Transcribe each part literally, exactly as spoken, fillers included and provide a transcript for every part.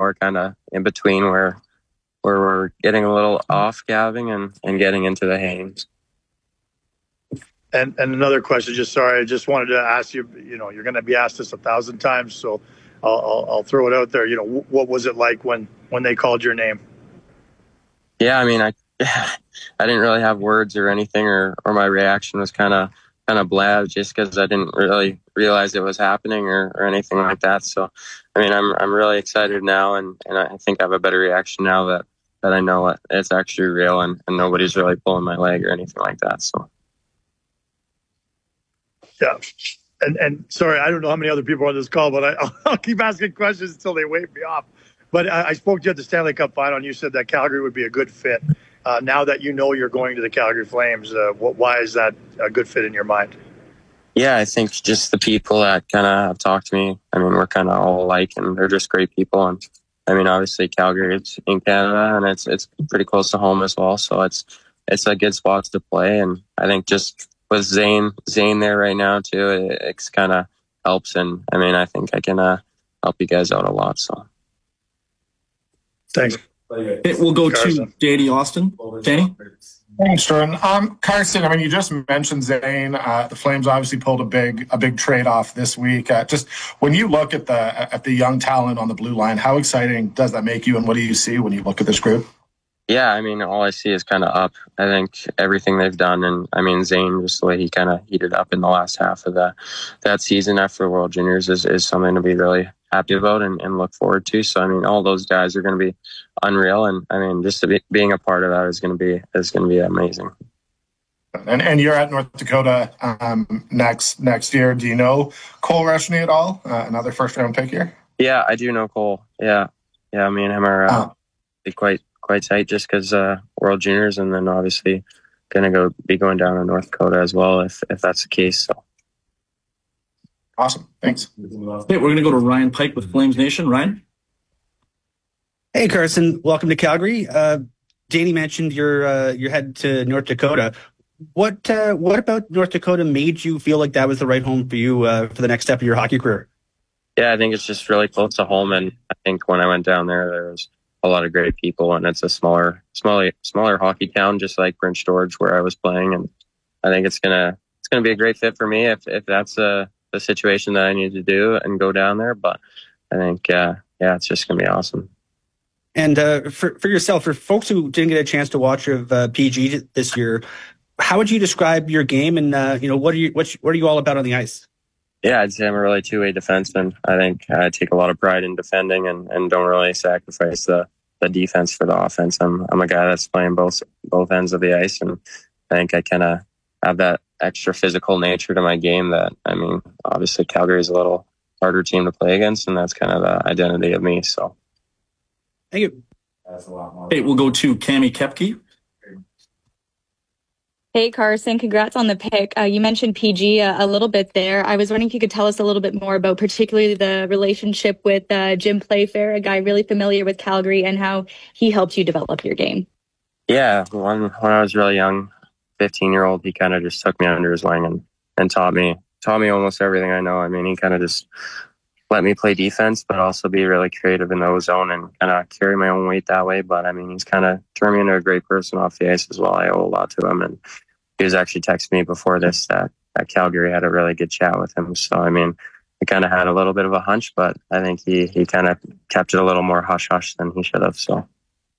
we're kind of in between where where we're getting a little off calving and, and getting into the hayings. And and another question, just sorry, I just wanted to ask you, you know, you're going to be asked this a thousand times, so I'll, I'll, I'll throw it out there. You know, what was it like when, when they called your name? Yeah, I mean, I I didn't really have words or anything, or, or my reaction was kind of kind of bland, just because I didn't really realize it was happening or, or anything like that. So, I mean, I'm I'm really excited now, and, and I think I have a better reaction now that, that I know it's actually real, and, and nobody's really pulling my leg or anything like that. So. Yeah. And and sorry, I don't know how many other people are on this call, but I, I'll, I'll keep asking questions until they wave me off. But I, I spoke to you at the Stanley Cup final, and you said that Calgary would be a good fit. Uh, now that you know you're going to the Calgary Flames, uh, what, why is that a good fit in your mind? Yeah, I think just the people that kind of have talked to me, I mean, we're kind of all alike, and they're just great people. And I mean, obviously Calgary, it's in Canada, and it's it's pretty close to home as well. So it's it's a good spot to play. And I think just with Zane, Zane there right now too, it, it kind of helps. And I mean, I think I can uh, help you guys out a lot. So, thanks. It will go Carson. to Danny Austin. Danny? Thanks, Jordan. Um, Carson, I mean, you just mentioned Zane. Uh, the Flames obviously pulled a big, a big trade off this week. Uh, just when you look at the at the young talent on the blue line, how exciting does that make you, and what do you see when you look at this group? Yeah, I mean, all I see is kind of up. I think everything they've done, and I mean, Zane, just the way he kind of heated up in the last half of the, that season after World Juniors is, is something to be really happy about and, and look forward to. So, I mean, all those guys are going to be unreal, and I mean, just to be, being a part of that is going to be is going to be amazing. And and you're at North Dakota um, next next year. Do you know Cole Rushne at all? Uh, another first round pick here. Yeah, I do know Cole. Yeah, yeah, me and him are uh, oh. quite. quite tight just because uh, World Juniors, and then obviously going to go be going down to North Dakota as well if if that's the case. So awesome, thanks. Hey, we're going to go to Ryan Pike with Flames Nation. Ryan. Hey, Carson, welcome to Calgary. Uh, Danny mentioned you're uh, you're headed to North Dakota. What uh, what about North Dakota made you feel like that was the right home for you uh, for the next step of your hockey career? Yeah, I think it's just really close to home, and I think when I went down there, there was a lot of great people, and it's a smaller, smaller, smaller hockey town, just like Prince George, where I was playing. And I think it's gonna, it's gonna be a great fit for me if, if that's a the situation that I need to do and go down there. But I think, uh, yeah, it's just gonna be awesome. And uh, for for yourself, for folks who didn't get a chance to watch of uh, P G this year, how would you describe your game? And uh, you know, what are you, what, what are you all about on the ice? Yeah, I'd say I'm a really two-way defenseman. I think I take a lot of pride in defending and, and don't really sacrifice the, the defense for the offense. I'm I'm a guy that's playing both both ends of the ice, and I think I kind of have that extra physical nature to my game that, I mean, obviously Calgary is a little harder team to play against, and that's kind of the identity of me. So, thank you. Hey, we'll go to Cami Kepke. Hey, Carson, congrats on the pick. Uh, you mentioned P G a, a little bit there. I was wondering if you could tell us a little bit more about particularly the relationship with uh, Jim Playfair, a guy really familiar with Calgary, and how he helped you develop your game. Yeah, when, when I was really young, fifteen-year-old, he kind of just took me under his wing and, and taught me taught me almost everything I know. I mean, he kind of just let me play defense, but also be really creative in the O-zone and kind of carry my own weight that way. But I mean, he's kind of turned me into a great person off the ice as well. I owe a lot to him. And he was actually texting me before this that, that Calgary had a really good chat with him. So, I mean, I kind of had a little bit of a hunch, but I think he, he kind of kept it a little more hush-hush than he should have. So.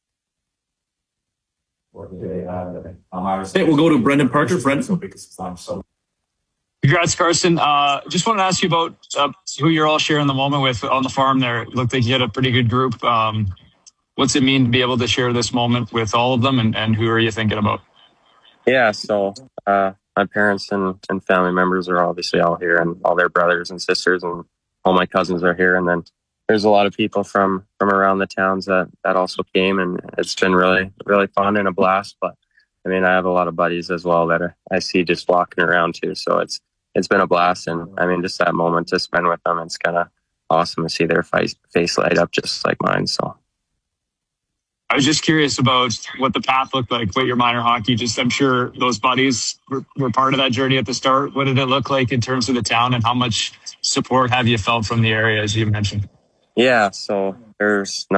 Hey, we'll go to Brendan Parker. Brendan. Congrats, Carson. Uh, just want to ask you about uh, who you're all sharing the moment with on the farm there. It looked like you had a pretty good group. Um, what's it mean to be able to share this moment with all of them, and, and who are you thinking about? Yeah, so uh, my parents and, and family members are obviously all here, and all their brothers and sisters, and all my cousins are here. And then there's a lot of people from, from around the towns that, that also came, and it's been really, really fun and a blast. But I mean, I have a lot of buddies as well that are, I see just walking around too. So it's, it's been a blast. And I mean, just that moment to spend with them, it's kind of awesome to see their face, face light up just like mine. So I was just curious about what the path looked like with your minor hockey. Just, I'm sure those buddies were, were part of that journey at the start. What did it look like in terms of the town, and how much support have you felt from the area, as you mentioned? Yeah, so there's